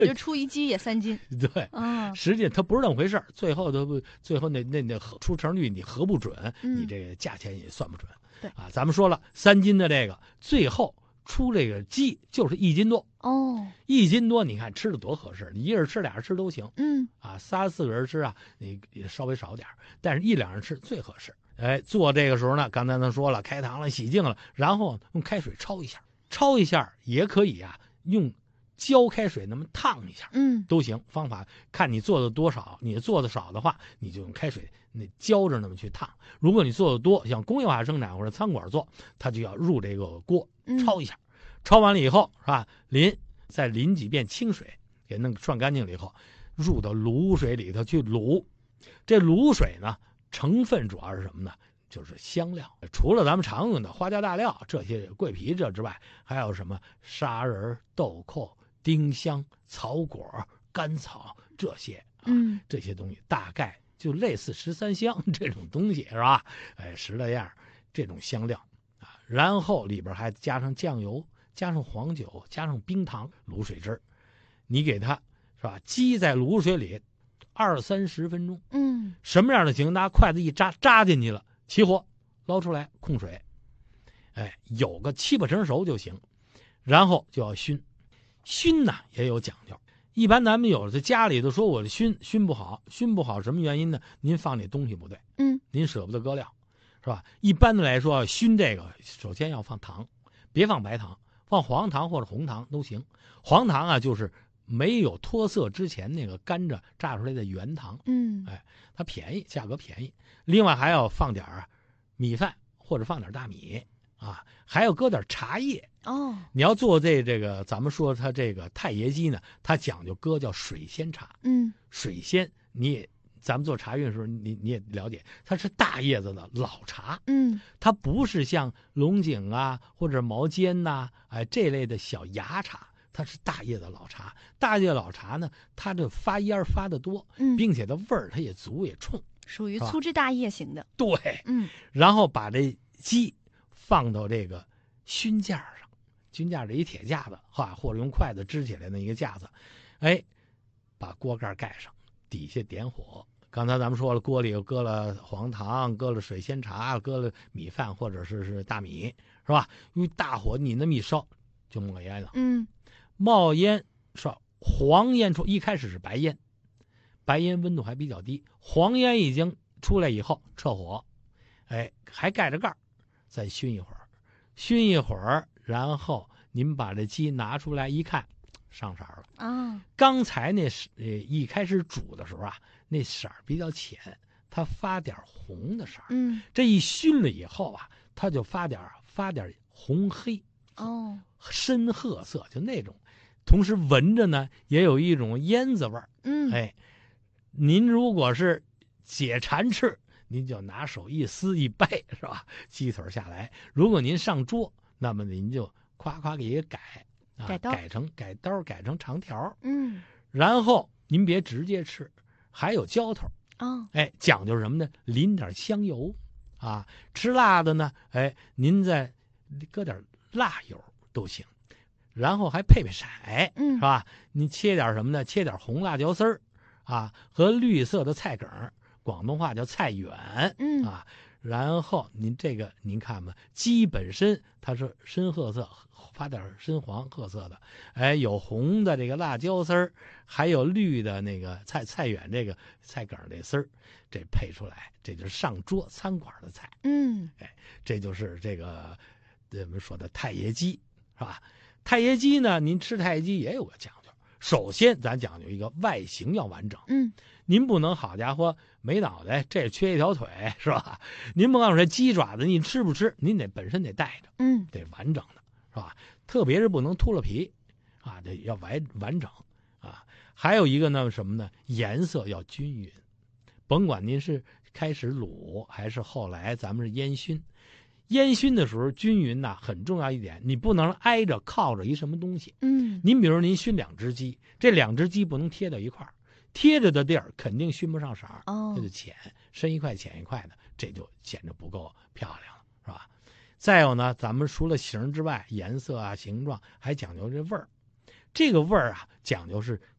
就出一鸡也3斤。 对，实际它不是那么回事儿，最后那出成率你核不准，你这个价钱也算不准。 对啊，咱们说了3斤的这个，最后出这个鸡就是1斤多。1斤多，你看吃的多合适，你一人吃俩人吃都行。啊，3、4个人吃啊，你也稍微少点，但是1、2人吃最合适。做这个时候呢，刚才咱说了，开膛了，洗净了，然后用开水焯一下也可以啊，用浇开水那么烫一下，都行。方法看你做的多少，你做的少的话，你就用开水那浇着那么去烫。如果你做的多，像工业化生产或者餐馆做，它就要入这个锅焯一下，焯完了以后是吧？再淋几遍清水，给弄涮干净了以后，入到卤水里头去卤。这卤水呢，成分主要是什么呢？就是香料，除了咱们常用的花椒、大料这些桂皮这之外，还有什么砂仁、豆蔻、丁香、草果、甘草这些这些东西大概就类似13香这种东西是吧？10来样这种香料啊，然后里边还加上酱油，加上黄酒，加上冰糖，卤水汁，你给它是吧？鸡在卤水里20、30分钟，什么样的行？拿筷子一扎进去了，起火，捞出来，控水，有个7、8成熟就行，然后就要熏呢也有讲究。一般咱们有的家里头说我熏不好，什么原因呢？您放那东西不对，您舍不得搁料，是吧？一般的来说，熏这个首先要放糖，别放白糖，放黄糖或者红糖都行。黄糖啊，就是没有脱色之前那个甘蔗榨出来的原糖，它便宜，价格便宜。另外还要放点米饭或者放点大米啊，还要搁点茶叶。你要做这个，咱们说它这个太爷鸡呢，它讲究搁叫水仙茶。水仙咱们做茶韵的时候，你也了解，它是大叶子的老茶。它不是像龙井啊或者毛尖呐这类的小芽茶。它是大叶的老茶，大叶老茶呢，它的发烟发得多，并且它味儿它也足也冲， 属于粗枝大叶型的。 对，然后把这鸡放到这个熏架上，熏架这一铁架子或者用筷子支起来的一个架子，把锅盖盖上，底下点火。刚才咱们说了，锅里又搁了黄糖，搁了水仙茶，搁了米饭或者是大米，是吧？用大火你那么一烧，就冒烟了。冒烟是黄烟出，一开始是白烟，白烟温度还比较低，黄烟已经出来以后撤火，还盖着盖，再熏一会儿，然后您把这鸡拿出来一看，上色了刚才那一开始煮的时候啊，那色比较浅，它发点红的色这一熏了以后啊，它就发点红黑深褐色，就那种。同时闻着呢，也有一种烟子味儿。您如果是解馋吃，您就拿手一撕一掰，是吧？鸡腿下来。如果您上桌，那么您就夸给改刀，改成长条。然后您别直接吃，还有浇头。讲究什么呢？淋点香油啊，吃辣的呢，您再搁点辣油都行。然后还配色，是吧？你切点什么呢？切点红辣椒丝儿啊，和绿色的菜梗，广东话叫菜远啊。然后您看吧，鸡本身它是深褐色，发点深黄褐色的，有红的这个辣椒丝儿，还有绿的那个菜远这个菜梗这丝儿，这配出来，这就是上桌餐馆的菜。这就是这个我们说的太爷鸡，是吧？太爷鸡呢，您吃太爷鸡也有个讲究。首先，咱讲究一个外形要完整。您不能好家伙没脑袋，这缺一条腿，是吧？您不告诉这鸡爪子，你吃不吃？您本身得带着，得完整的，是吧？特别是不能秃了皮，得要完整啊。还有一个呢，什么呢？颜色要均匀，甭管您是开始卤还是后来咱们是烟熏。烟熏的时候均匀很重要一点，你不能挨着靠着一什么东西。您比如您熏2只鸡，这2只鸡不能贴到一块儿，贴着的地儿肯定熏不上色儿，它就浅，深一块浅一块的，这就显得不够漂亮了，是吧？再有呢，咱们除了形之外，颜色啊、形状还讲究这味儿。这个味儿讲究是